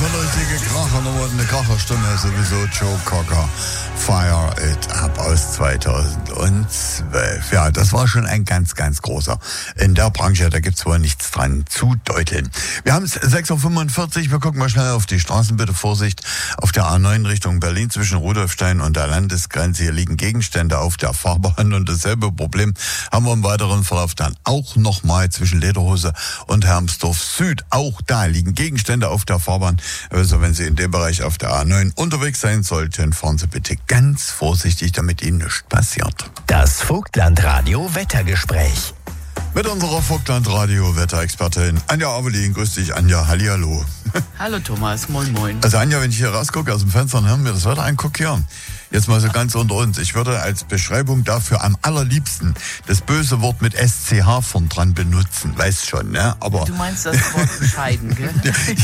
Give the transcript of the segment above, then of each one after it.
für eine richtige Krachernummer, eine Kracherstimme sowieso Joe Cocker. Fire It Up aus 2012. Ja, das war schon ein ganz, ganz großer. In der Branche, da gibt's wohl nichts dran zu deuteln. Wir haben es 6.45 Uhr, wir gucken mal schnell auf die Straßen. Bitte Vorsicht auf der A9 Richtung Berlin zwischen Rudolfstein und der Landesgrenze. Hier liegen Gegenstände auf der Fahrbahn und dasselbe Problem haben wir im weiteren Verlauf dann auch nochmal zwischen Lederhose und Hermsdorf Süd. Auch da liegen Gegenstände auf der Fahrbahn. Also wenn Sie in dem Bereich auf der A9 unterwegs sein sollten, fahren Sie bitte ganz vorsichtig, damit Ihnen nichts passiert. Das Vogtlandradio Wettergespräch. Mit unserer Vogtlandradio Wetterexpertin Anja Avelin. Grüß dich, Anja. Hallihallo. Hallo Thomas, moin moin. Also Anja, wenn ich hier rausgucke aus dem Fenster und mir das Wetter angucke hier, jetzt mal so ganz unter uns. Ich würde als Beschreibung dafür am allerliebsten das böse Wort mit SCH vorn dran benutzen. Weißt schon, ne? Aber du meinst das Wort bescheiden, gell?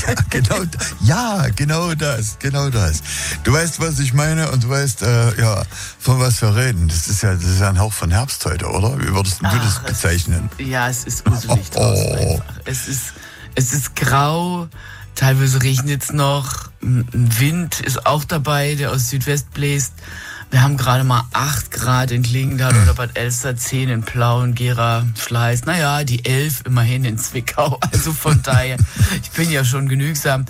Genau das. Du weißt, was ich meine und du weißt, von was wir reden. Das ist ja ein Hauch von Herbst heute, oder? Wie würdest du das bezeichnen? Ja, es ist gruselig draußen einfach. Es ist grau. Teilweise regnet es noch, ein Wind ist auch dabei, der aus Südwest bläst. Wir haben gerade mal 8 Grad in Klingenthal oder Bad Elster, 10 in Plauen, Gera, Schleiß. Naja, die 11 immerhin in Zwickau. Also von daher, ich bin ja schon genügsam.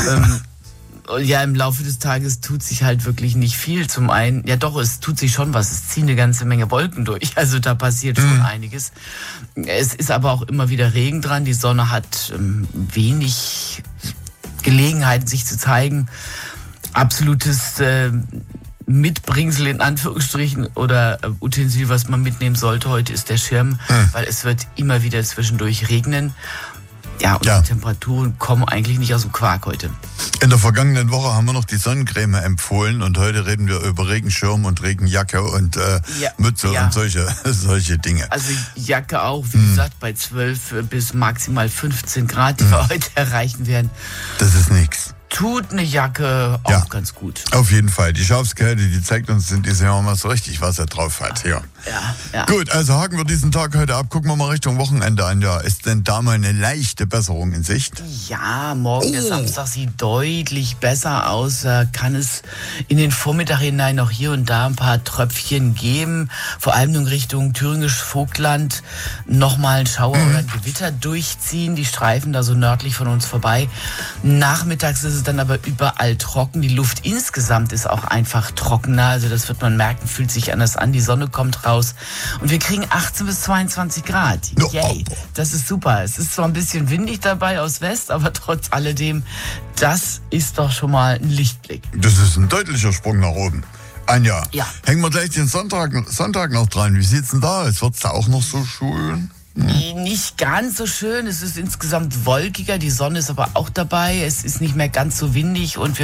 Ja, im Laufe des Tages tut sich halt wirklich nicht viel. Zum einen, ja doch, es tut sich schon was. Es ziehen eine ganze Menge Wolken durch. Also da passiert schon einiges. Es ist aber auch immer wieder Regen dran. Die Sonne hat wenig Gelegenheit, sich zu zeigen. Absolutes Mitbringsel in Anführungsstrichen oder Utensil, was man mitnehmen sollte heute, ist der Schirm, weil es wird immer wieder zwischendurch regnen. Ja, und die Temperaturen kommen eigentlich nicht aus dem Quark heute. In der vergangenen Woche haben wir noch die Sonnencreme empfohlen und heute reden wir über Regenschirm und Regenjacke und Mütze und solche Dinge. Also Jacke auch, wie gesagt, bei 12 bis maximal 15 Grad, die wir heute erreichen werden. Das ist nix. Tut eine Jacke auch ganz gut. Auf jeden Fall. Die Schafskälte, die zeigt uns in diesem Jahr mal so richtig, was er drauf hat. Ja. Gut, also haken wir diesen Tag heute ab. Gucken wir mal Richtung Wochenende an. Ja, ist denn da mal eine leichte Besserung in Sicht? Ja, morgen der Samstag sieht deutlich besser aus. Kann es in den Vormittag hinein noch hier und da ein paar Tröpfchen geben. Vor allem in Richtung Thüringisch-Vogtland nochmal ein Schauer oder ein Gewitter durchziehen. Die streifen da so nördlich von uns vorbei. Nachmittags ist es dann aber überall trocken. Die Luft insgesamt ist auch einfach trockener. Also das wird man merken, fühlt sich anders an. Die Sonne kommt raus. Und wir kriegen 18 bis 22 Grad. Yay, das ist super. Es ist zwar ein bisschen windig dabei aus West, aber trotz alledem, das ist doch schon mal ein Lichtblick. Das ist ein deutlicher Sprung nach oben. Anja, hängen wir gleich den Sonntag noch dran. Wie sieht's denn da aus? Wird's da auch noch so schön? Nicht ganz so schön. Es ist insgesamt wolkiger. Die Sonne ist aber auch dabei. Es ist nicht mehr ganz so windig und wir